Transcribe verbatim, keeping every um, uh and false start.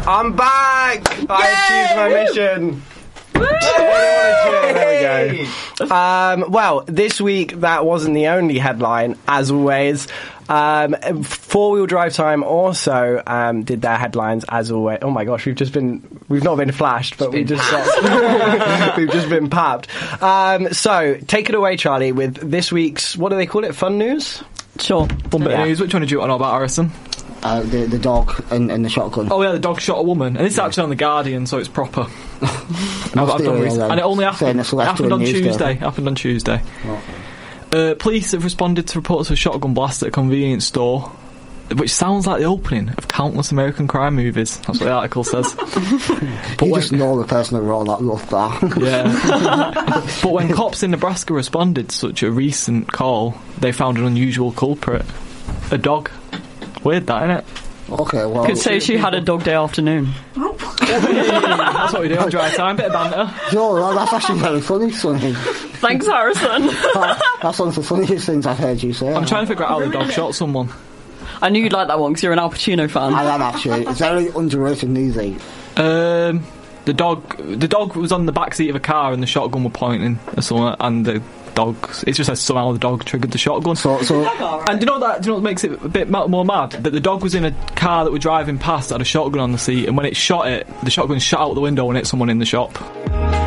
I'm back! I achieved my mission. There we go. Um, well, this week that wasn't the only headline, as always. Um, Four-wheel drive time also um, did their headlines, as always. Oh my gosh, we've just been, we've not been flashed, but we've just got, we've just been papped. Um, so, take it away, Charlie, with this week's, what do they call it, fun news? Sure. Fun bit yeah. of news. Which one did you want to know about, Harrison? Uh, the the dog and, and the shotgun. Oh yeah, the dog shot a woman, and this is actually on the Guardian, so it's proper. I've, I've done research. And it only happened, it happened on Tuesday. It happened on Tuesday. Okay. Uh, police have responded to reports of a shotgun blast at a convenience store, which sounds like the opening of countless American crime movies. That's what the article says. But you when, just know the person who wrote that rough bar. Yeah. But when cops in Nebraska responded to such a recent call, they found an unusual culprit: a dog. Weird, that, innit? Okay, well... Could say she had a dog day afternoon. That's what we do on dry time, bit of banter. Yo, that's actually very funny, Sonny. Thanks, Harrison. that, that's one of the funniest things I've heard you say. I'm trying to figure out how the dog shot someone. I knew you'd like that one, because you're an Al Pacino fan. I am, actually. It's very underrated music. Um, the dog the dog was on the back seat of a car and the shotgun were pointing at someone, and the dog, it just says somehow the dog triggered the shotgun. So, so, and do you know that? Do you know what makes it a bit more mad? That the dog was in a car that were driving past, had a shotgun on the seat, and when it shot it, the shotgun shot out the window and hit someone in the shop.